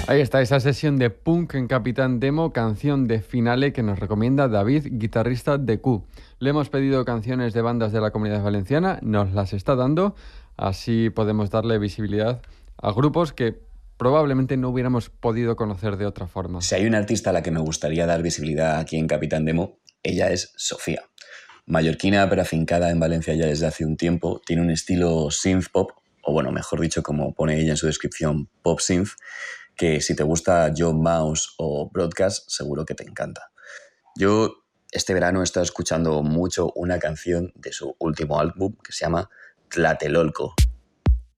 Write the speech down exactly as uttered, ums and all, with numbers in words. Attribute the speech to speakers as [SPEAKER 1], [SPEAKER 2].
[SPEAKER 1] Ahí está esa sesión de punk en Capitán Demo, canción de Finale que nos recomienda David, guitarrista de Q. Le hemos pedido canciones de bandas de la Comunidad Valenciana, nos las está dando, así podemos darle visibilidad a grupos que probablemente no hubiéramos podido conocer de otra forma.
[SPEAKER 2] Si hay una artista a la que me gustaría dar visibilidad aquí en Capitán Demo, ella es Sofía. Mallorquina pero afincada en Valencia ya desde hace un tiempo, tiene un estilo synth pop, o bueno, mejor dicho, como pone ella en su descripción, pop synth, que si te gusta John Mouse o Broadcast, seguro que te encanta. Yo este verano he estado escuchando mucho una canción de su último álbum que se llama Tlatelolco.